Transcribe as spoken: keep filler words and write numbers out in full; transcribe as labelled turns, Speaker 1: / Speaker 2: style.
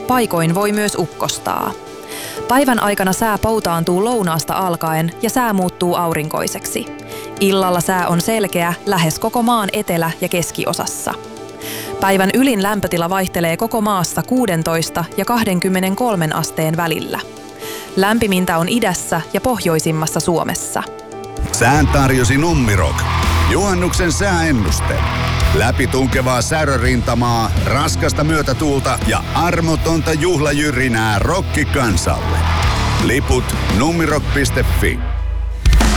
Speaker 1: paikoin voi myös ukkostaa. Päivän aikana sää poutaantuu lounaasta alkaen ja sää muuttuu aurinkoiseksi. Illalla sää on selkeä lähes koko maan etelä- ja keskiosassa. Päivän ylin lämpötila vaihtelee koko maassa kuusitoista ja kaksikymmentäkolme asteen välillä. Lämpimintä on idässä ja pohjoisimmassa Suomessa.
Speaker 2: Sään tarjosi Nummirok. Juhannuksen sääennuste. Läpitunkevaa särörintamaa, raskasta myötätuulta ja armotonta juhlajyrinää rokkikansalle. Liput nummirok piste fi.